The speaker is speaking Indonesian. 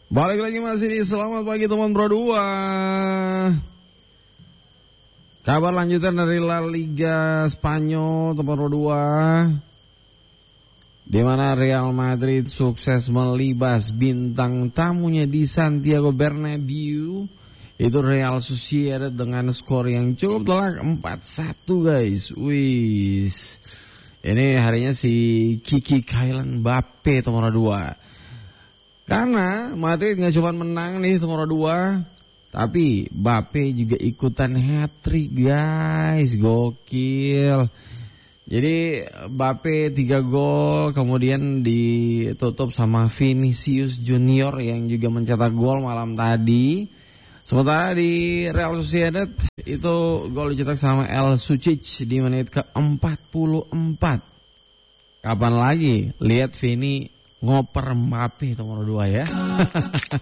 Balik lagi masih di Selamat Pagi Teman Pro 2. Kabar lanjutan dari La Liga Spanyol Teman Pro 2, di mana Real Madrid sukses melibas bintang tamunya di Santiago Bernabeu. Itu Real Sociedad dengan skor yang cukup telak 4-1 guys. Wis. Ini harinya si Kylian Mbappe Teman Pro 2. Karena Madrid gak cuma menang nih nomor 2, tapi Mbappe juga ikutan hat-trick guys, gokil. Jadi Mbappe 3 gol, kemudian ditutup sama Vinicius Junior yang juga mencetak gol malam tadi. Sementara di Real Sociedad itu gol dicetak sama El Sucic di menit ke-44. Kapan lagi lihat Vini ngoper Mbappe nomor 2 ya.